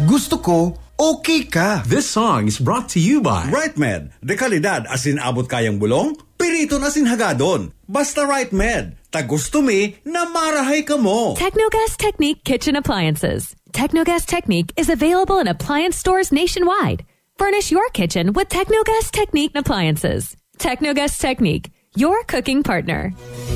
Gusto ko, okay ka. This song is brought to you by Right Med, de kalidad asin abot kayang bulong, piriton asin hagadon. Basta Right Med, tagusto mi na marahay ka mo. Technogas Technique Kitchen Appliances. Technogas Technique is available in appliance stores nationwide. Furnish your kitchen with Technogas Technique appliances. Technogas Technique, your cooking partner.